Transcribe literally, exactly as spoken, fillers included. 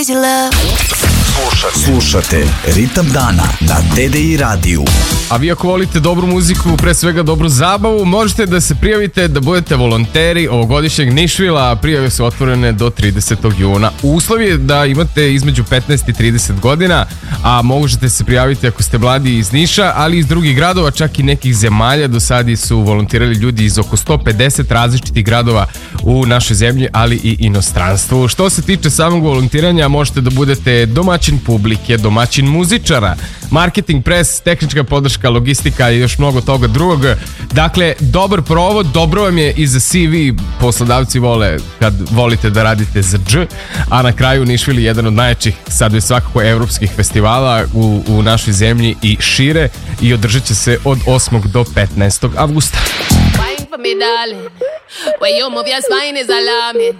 Slušate, slušate Ritam dana na T D I radiju. A vi ako volite dobru muziku, pre svega dobru zabavu, možete da se prijavite da budete volonteri ovogodišnjeg Nišvila. Prijave su otvorene do tridesetog juna. Uslov je da imate između petnaest i trideset godina, a možete se prijaviti ako ste mladi iz Niša, ali iz drugih gradova, čak i nekih zemalja. Do sada su volontirali ljudi iz oko sto pedeset različitih gradova u našoj zemlji, ali i inostranstvu. Što se tiče samog volontiranja, možete da budete domaćin publike, domaćin muzičara, marketing, pres, tehnička podrška, logistika i još mnogo toga drugog. Dakle, dobar provod, dobro vam je i za C V, poslodavci vole kad volite da radite za dž, a na kraju Nišvil je jedan od najjačih, sad je svakako, evropskih festivala u, u našoj zemlji i šire, i održat će se od osmog do petnaestog avgusta. For me, darling, when you move your spine is alarming.